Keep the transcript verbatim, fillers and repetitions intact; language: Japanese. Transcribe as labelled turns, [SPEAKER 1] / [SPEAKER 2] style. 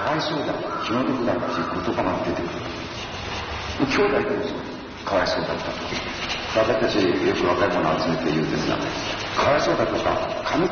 [SPEAKER 1] わいそうだ、気の毒だっていう言葉が出てくる。兄弟同士かわいそうだった。私たちよく若い者を集めて言うんですが、かわいそうだとか、神